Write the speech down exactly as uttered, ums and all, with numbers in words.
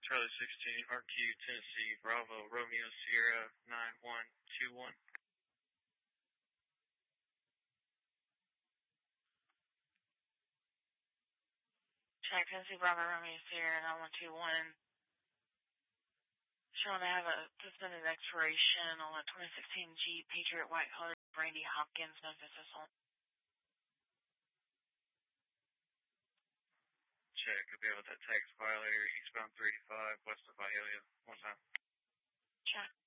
Charlie sixteen, R Q, Tennessee, Bravo, Romeo, Sierra, nine one two one. Check, Tennessee, Bravo, Romeo, Sierra, nine one two one. Showing I have a suspended expiration on a twenty sixteen Jeep Patriot white color, Brandy Hopkins, Memphis Assault. Check, could be with that tax violator, eastbound three eighty-five, west of Vialia. One time. Check.